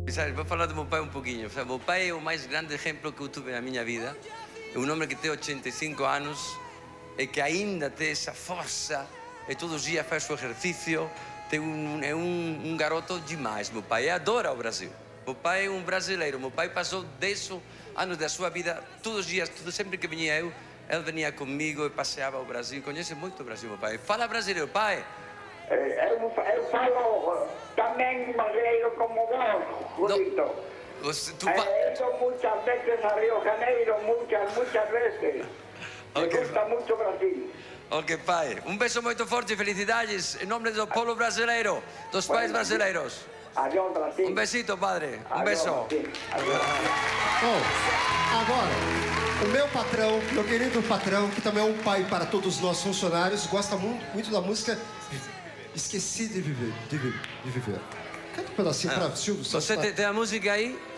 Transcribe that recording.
Sabe, vou falar do meu pai um pouquinho. Meu pai é o mais grande exemplo que eu tive na minha vida. É um homem que tem 85 anos e que ainda tem essa força e todos os dias faz o exercício. É um garoto demais, meu pai. E adora o Brasil. Meu pai é um brasileiro. Meu pai passou 10 anos da sua vida, todos os dias, sempre que vinha eu, ele vinha comigo e passeava o Brasil. Conhece muito o Brasil, meu pai. Fala brasileiro, pai. Eu falo também brasileiro como vos, Julito. He ido muchas veces a Río Janeiro, muchas veces. Me gusta mucho Brasil. Ok, pai. Um beijo muito forte e felicidades em nome do povo brasileiro, dos pais brasileiros. Adeus, Brasil. Um besito, padre. Um beijo. Bom, agora, o meu patrão, meu querido patrão, que também é um pai para todos nós funcionários, gosta muito da música Esqueci de Viver. Canta um pedacinho para Silvio. Você tem a música aí?